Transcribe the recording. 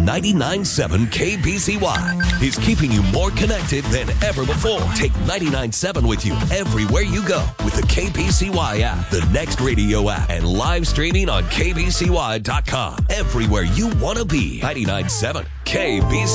99.7 KBCY is keeping you more connected than ever before. Take 99.7 with you everywhere you go with the KBCY app, the Next Radio app, and live streaming on KBCY.com. Everywhere you want to be. 99.7 KBCY.